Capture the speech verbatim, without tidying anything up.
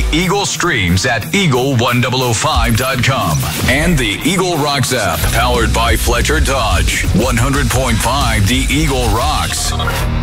Eagle streams at eagle one oh five dot com and the Eagle Rocks app, powered by Fletcher Dodge. one hundred point five The Eagle Rocks.